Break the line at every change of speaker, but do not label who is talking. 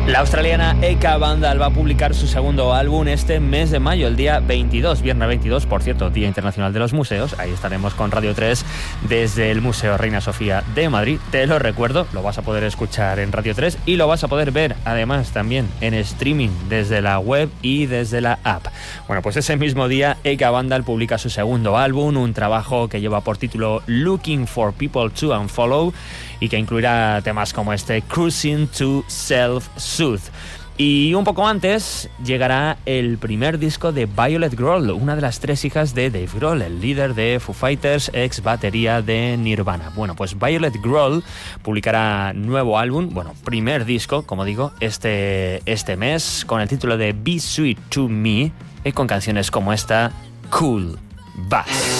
La australiana Eka Vandal va a publicar su segundo álbum este mes de mayo, el día 22, viernes 22, por cierto, Día Internacional de los Museos. Ahí estaremos con Radio 3 desde el Museo Reina Sofía de Madrid. Te lo recuerdo, lo vas a poder escuchar en Radio 3 y lo vas a poder ver además también en streaming desde la web y desde la app. Bueno, pues ese mismo día Eka Vandal publica su segundo álbum, un trabajo que lleva por título Looking for People to Unfollow y que incluirá temas como este Cruising to Self-Soothe. Y un poco antes llegará el primer disco de Violet Grohl, una de las tres hijas de Dave Grohl, el líder de Foo Fighters, ex batería de Nirvana. Bueno, pues Violet Grohl publicará nuevo álbum, primer disco, como digo, este mes, con el título de Be Sweet to Me y con canciones como esta, Cool Bass.